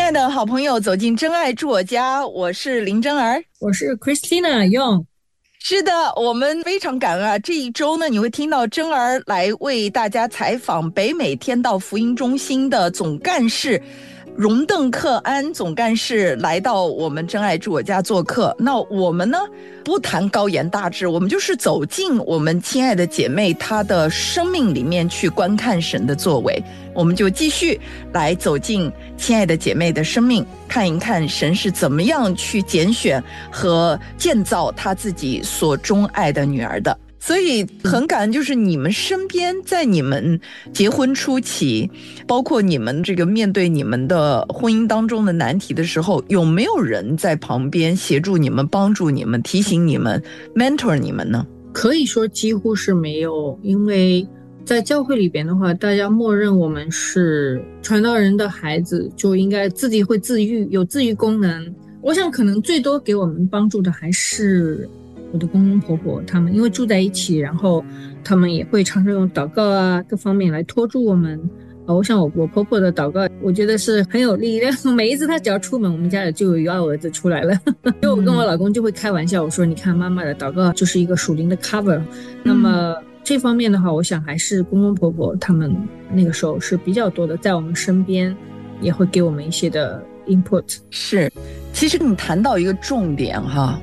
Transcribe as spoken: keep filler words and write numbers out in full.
爱的好朋友，走进真爱住我家，我是林真儿， 我是 Christina Young。 是的，我们非常感恩啊！这一周呢，你会听到真儿来为大家采访北美天道福音中心的总干事荣邓克安总干事来到我们真爱住我家做客。那我们呢，不谈高言大志，我们就是走进我们亲爱的姐妹她的生命里面去观看神的作为。我们就继续来走进亲爱的姐妹的生命，看一看神是怎么样去拣选和建造他自己所钟爱的女儿的。所以很感恩，就是你们身边在你们结婚初期，包括你们这个面对你们的婚姻当中的难题的时候，有没有人在旁边协助你们、帮助你们、提醒你们、mentor 你们呢？ 可以说几乎是没有，因为在教会里边的话，大家默认我们是传道人的孩子，就应该自己会自愈，有自愈功能。我想可能最多给我们帮助的还是我的公公婆婆他们，因为住在一起，然后他们也会常常用祷告啊各方面来拖住我们。呃，我想我我婆婆的祷告，我觉得是很有力量。每一次她只要出门，我们家里就有一个儿子出来了。就我跟我老公就会开玩笑，我说你看妈妈的祷告就是一个属灵的 cover。那么这方面的话，我想还是公公婆婆他们那个时候是比较多的，在我们身边也会给我们一些的 input。 是，其实你谈到一个重点哈，